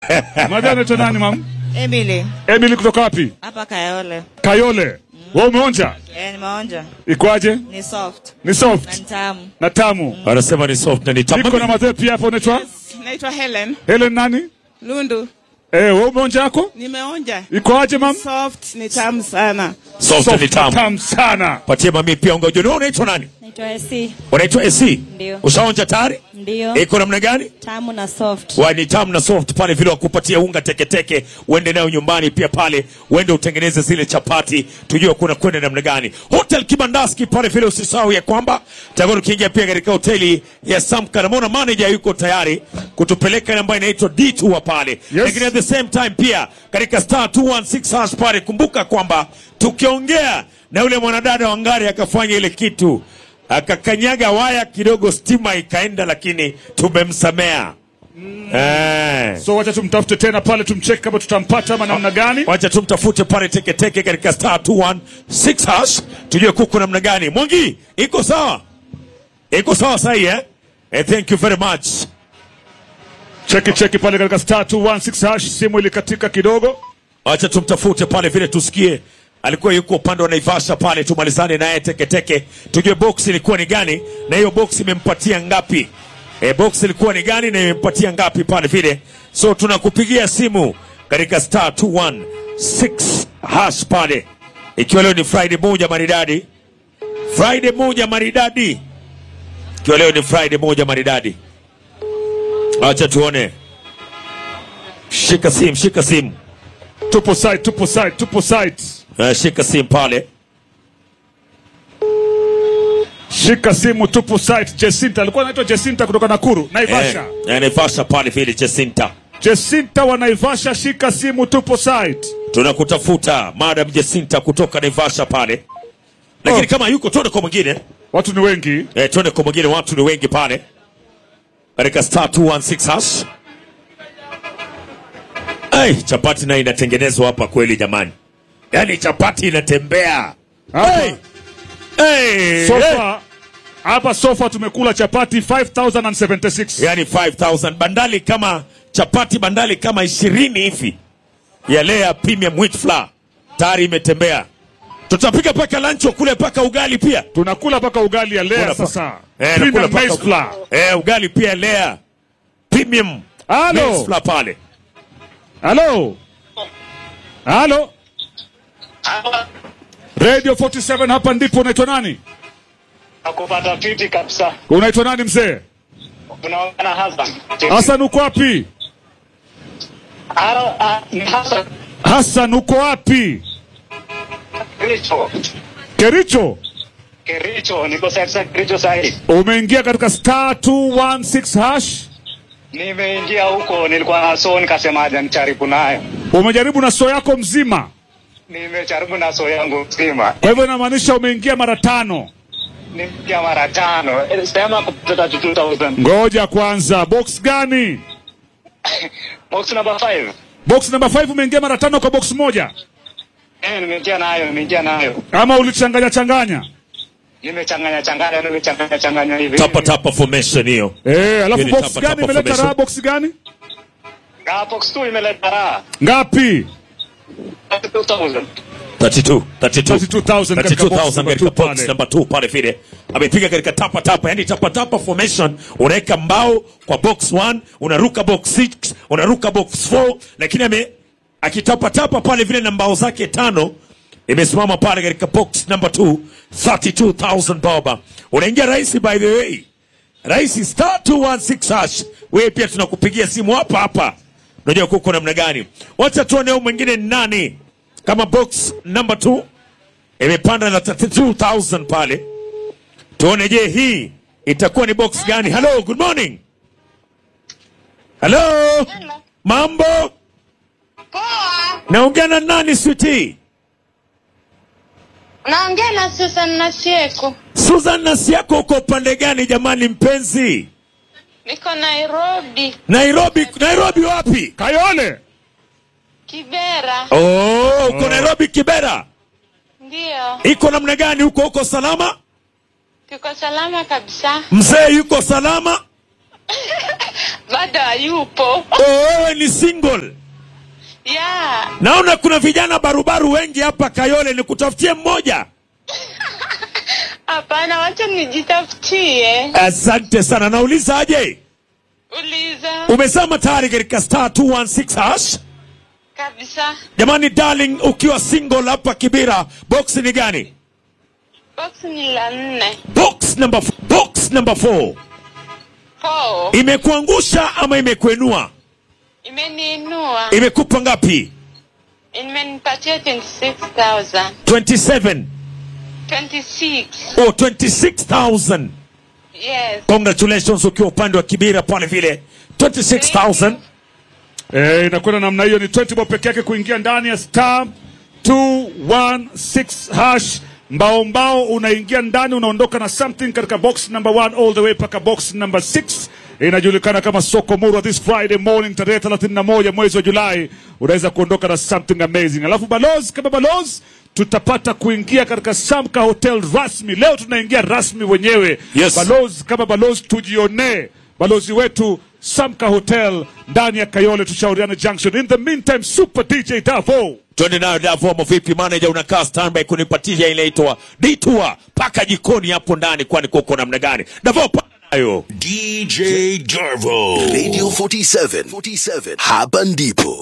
Madam anaitwa nani mam? Emily. Emily kutoka wapi? Hapa Kayole. Kayole. Wewe umeonja? Nimeonja. Ikoaje? Ni soft. Ni soft. Na tamu. Na tamu. Anasema ni soft na ni tamu. Niko na madhe pia hapo unaitwa? Naitwa Helen. Helen nani? Lundu. Wewe umeonja yako? Nimeonja. Ikoaje mam? Soft, ni tamu sana. Soft ni tamu. Tamu sana. Patie mami pia unga ujue. Unaitwa nani? Naitwa AC. Unaitwa AC? Ndio. Ushaonja tayari? Ndio. Iko namna gani? Tamu na soft. Ni tamu na soft pale vile wakupatia unga teke uende nayo nyumbani pia pale uende utengeneze zile chapati tujue kuna kwenda namna gani. Hotel Kibandaski pale vile usisahau ya kwamba tayari ukiingia pia katika hoteli ya Sam Karamona manager yuko tayari kutupeleka ambayo inaitwa D2 pale. Yes. Lakini at the same time pia katika star 216 hash pale kumbuka kwamba tukiongea na yule mwanadada wa Ngari akafanya ile kitu akakanyaga waya kidogo stima ikaenda lakini tumemsamea. So wacha tumtafute tena pale tumcheck kama tutampata ama namna gani. Wacha tumtafute pale teke katika star 216 hash tujue kuko namna gani. Mwangi iko sawa? Iko sawa sahi thank you very much. Cheki pale katika star 216 hash simu ilikatika kidogo. Wacha tumtafute pale vile tusikie. Alikuwa yuko upande wa Naivasha pale tumalizane naye teke tujue box ilikuwa ni gani na hiyo box imempatia ngapi. Box ilikuwa ni gani na imempatia ngapi pale vile. So tunakupigia simu katika star 216 hash pale. Ikiwa leo ni Friday moja maridadi. Ikiwa leo ni Friday moja maridadi. Acha tuone. Shika simu. Tupo site. Shika simu pale. Shika simu tupo site. Jacinta alikuwa anaitwa Jacinta kutoka Nakuru, Naivasha. Naivasha pale vile Jacinta wa Naivasha, shika simu tupo site. Tunakutafuta Madam Jacinta kutoka Naivasha pale. Lakini kama yuko twende kwa mwingine. Watu ni wengi. Twende kwa mwingine, watu ni wengi pale. Katika star 216 hash. Chapati na inatengenezwa hapa kweli jamani. Yaani chapati inatembea. Sofa tumekula chapati 5076. Yaani 5000 bandali kama chapati bandali kama 20 hivi. Ya Lea premium wheat flour. Tayari imetembea. Tutapika paka lunch kule paka ugali pia. Tunakula paka ugali ya Lea sasa. Premium maize flour. Ugali pia Lea premium maize flour pale. Halo. Radio 47 hapa ndipo. Unaitwa nani? Nakupata fiti kabisa. Unaitwa nani mzee? Unaona Hassan. Hassan uko wapi? Hassan uko wapi? Kericho, niko sasa Kericho sahi. Umeingia katika star 216 hash? Nimeingia huko, nilikuwa na so nikasema aje nijaribu nayo. Umejaribu na so yako mzima? Nimejaribu na so yangu mzima. Kwa hivyo inamaanisha umeingia mara 5. Nimeingia mara 5. Sema kupata 2000. Ngoja kwanza, box gani? Box number 5. Box number 5 umeingia mara 5 kwa box moja? Nimeingia nayo. Ama ulichanganya? Nimechanganya hivi. Tapa formation hiyo. Alafu box gani imeleta raha? Box gani? Box 2 imeleta raha. Ngapi? 32,000 katika box number 2 pale vile. Amepiga katika tapa, yani tapa formation, unaweka mbao kwa box 1, unaruka box 6, unaruka box 4, lakini akitapa pale vile na mbao zake 5 imesimama pale katika box number 2, 32,000 baba. Unaingia rahisi by the way. Rahisi star 216 hash. Wewe pia tunakupigia simu hapa. Unajua kuko namna gani? Wacha tuone mwingine nani. Kama box number 2 imepanda na 32,000 pale. Tuone je hii itakuwa ni box gani? Hello, good morning. Hello. Mambo? Poa. Naongea na nani sweetie? Naongea na Susan Nasieko. Susan Nasieko uko upande gani jamani mpenzi? Niko Nairobi. Nairobi wapi? Kayole. Kibera. Uko Nairobi Kibera? Ndio. Iko namna gani huko? Uko salama? Tuko salama kabisa. Mzee yuko salama? Bado hayupo. Oh, wewe ni single. Yeah. Naona kuna vijana barubaru wengi hapa Kayole, nikutafutie mmoja. Hapana, wacha nijitafutie. Asante sana. Nauliza aje? Uliza. Umesema tayari katika star 216 hash? Kabisa. Jamani darling, ukiwa single hapa Kibira, box ni gani? Box ni la 4. Box number 4. 4. Imekuangusha ama imekuinua? Imeniinua. Imekupa ngapi? Imenipatia 26,000. 27. 26. Oh, 26,000. Yes. Congratulations ukiwa upande wa Kibira pale vile. 26,000. Inakwenda namna hiyo, ni 20 bob peke yake kuingia ndani ya star 216 hash. Mbao unaingia ndani, unaondoka na something katika box number 1 all the way paka box number 6. Inajulikana kama Soko Murwa. This Friday morning tarehe 31 mwezi wa Julai unaweza kuondoka na something amazing. Alafu balozi tutapata kuingia katika Samka Hotel rasmi. Leo tunaingia rasmi wenyewe. Yes. Balozi tujione. Balozi wetu Samka Hotel ndani ya Kayole, tushauriane junction. In the meantime, Super DJ Davo. Twende nayo Davo, vipi manager, unakaa standby kunipatia ile inaitwa detour paka jikoni hapo ndani, kwani kuko namna gani? Davo paka nayo. DJ Darvo. Radio 47. Hapa ndipo.